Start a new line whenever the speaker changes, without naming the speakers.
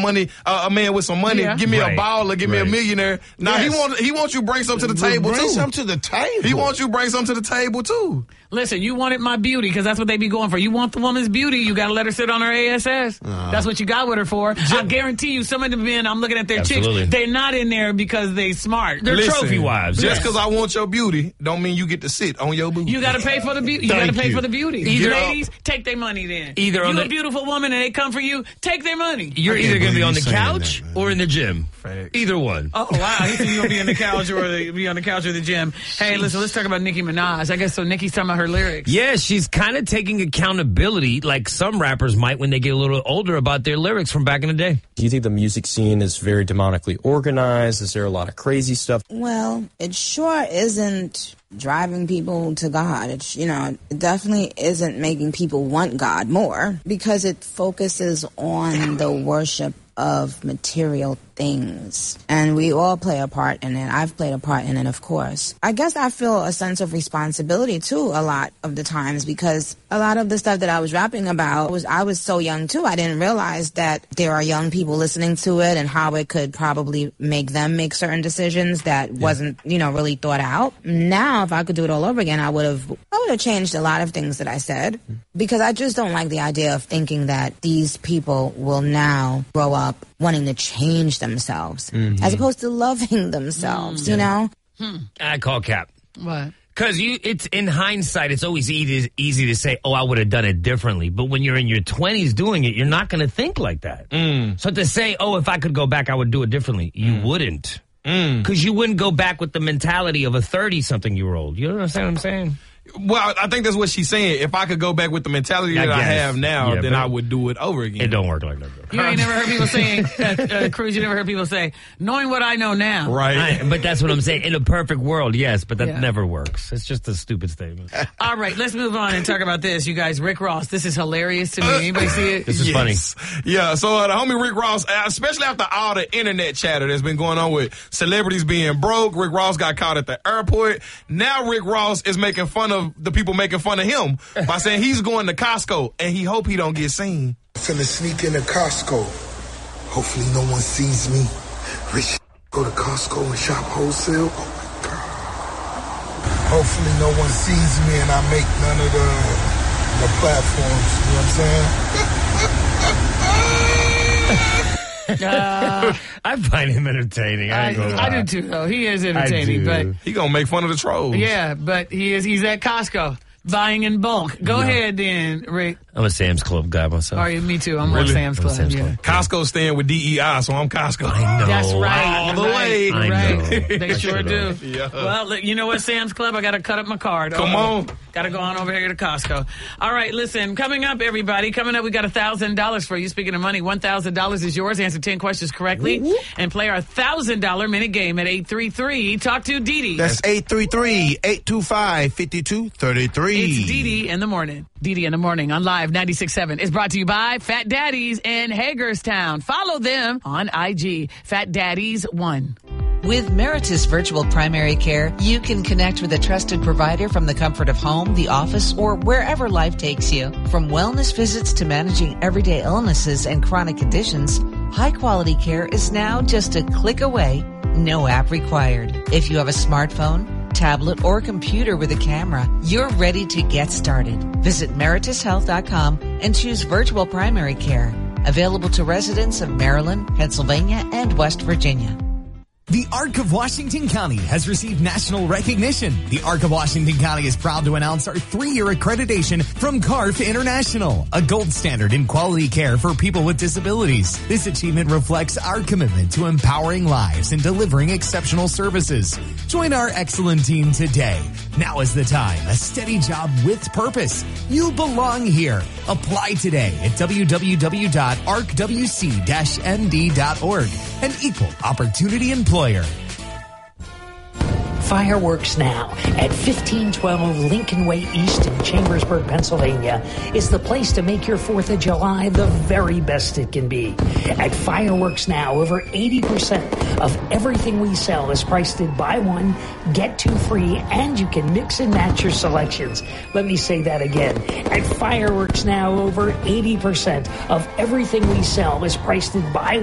money, a man with some money, give me a baller, give me a millionaire. Now he wants you to bring something to the table too.
Bring something to the table.
He wants you to bring something to the table too.
Listen, you wanted my beauty because that's what they be going for. You want the woman's beauty, you got to let her sit on her ASS. That's what you got with her for. I guarantee you, some of the men, I'm looking at their chicks, they're not in there because they smart. They're trophy wives.
Just because I want your beauty, don't mean you get to sit on your booty.
You got to pay for the beauty. You got to pay for the beauty. Ladies, take their money then. You're a beautiful woman and they come for you, take their money.
You're either going to be on the couch or in the gym.
Facts.
Either one.
Oh, wow. He said you're going to be on the couch or the gym. Hey, listen, let's talk about Nicki Minaj. I guess so Nicki's talking about her lyrics.
Yeah, she's kind of taking accountability like some rappers might when they get a little older about their lyrics from back in the day.
Do you think the music scene is very demonically organized? Is there a lot of crazy stuff?
Well, it sure isn't driving people to God. It's, it definitely isn't making people want God more because it focuses on the worship of material things. And we all play a part in it. I've played a part in it, of course. I guess I feel a sense of responsibility, too, a lot of the times because a lot of the stuff that I was rapping about, I was so young, too. I didn't realize that there are young people listening to it and how it could probably make them make certain decisions that wasn't, really thought out. Now, if I could do it all over again, I would have changed a lot of things that I said because I just don't like the idea of thinking that these people will now grow up wanting to change themselves as opposed to loving themselves,
I call cap.
What?
Because it's in hindsight, it's always easy to say, oh, I would have done it differently. But when you're in your 20s doing it, you're not going to think like that. So to say, oh, if I could go back, I would do it differently, you wouldn't. Because you wouldn't go back with the mentality of a 30-something-year-old. You understand what I'm saying?
Well, I think that's what she's saying. If I could go back with the mentality that I have now, then I would do it over again.
It don't work like that, bro.
You ain't never heard people saying, Cruz, you never heard people say, knowing what I know now.
Right.
But that's what I'm saying. In a perfect world, yes, but that never works. It's just a stupid statement.
All right, let's move on and talk about this. You guys, Rick Ross, this is hilarious to me. Anybody see it?
This is funny.
Yeah, so the homie Rick Ross, especially after all the internet chatter that's been going on with celebrities being broke, Rick Ross got caught at the airport. Now Rick Ross is making fun of the people making fun of him by saying he's going to Costco and he hope he don't get seen.
Finna sneak into Costco. Hopefully no one sees me. Rich go to Costco and shop wholesale. Oh my God. Hopefully no one sees me and I make none of the platforms. You know what I'm saying?
I find him entertaining.
I do too, though. He is entertaining, but
he gonna make fun of the trolls.
Yeah, but he's at Costco buying in bulk. Go ahead, then, Rick.
I'm a Sam's Club guy myself.
Oh, yeah, me too. I'm more Sam's Club.
Costco's staying with DEI, so I'm Costco.
I know.
That's right.
All the way.
I know.
They sure do. Yeah. Well, you know what, Sam's Club? I got to cut up my card.
Come on.
Got to go on over here to Costco. All right, listen. Coming up, everybody. Coming up, we got $1,000 for you. Speaking of money, $1,000 is yours. Answer 10 questions correctly and play our $1,000 minute game at 833. Talk to Didi.
That's 833-825-5233.
It's Didi in the morning. Didi in the morning on Live 96.7 is brought to you by Fat Daddies in Hagerstown. Follow them on IG, Fat Daddies 1.
With Meritus Virtual Primary Care, you can connect with a trusted provider from the comfort of home, the office, or wherever life takes you. From wellness visits to managing everyday illnesses and chronic conditions, high-quality care is now just a click away, no app required. If you have a smartphone, tablet, or computer with a camera, you're ready to get started. Visit meritushealth.com and choose virtual primary care. Available to residents of Maryland, Pennsylvania, and West Virginia.
The Arc of Washington County has received national recognition. The Arc of Washington County is proud to announce our 3-year accreditation from CARF International, a gold standard in quality care for people with disabilities. This achievement reflects our commitment to empowering lives and delivering exceptional services. Join our excellent team today. Now is the time. A steady job with purpose. You belong here. Apply today at www.arcwc-md.org. An equal opportunity employer.
Fireworks Now at 1512 Lincoln Way East in Chambersburg, Pennsylvania is the place to make your 4th of July the very best it can be. At Fireworks Now, over 80% of everything we sell is priced at buy one, get two free, and you can mix and match your selections. Let me say that again. At Fireworks Now, over 80% of everything we sell is priced at buy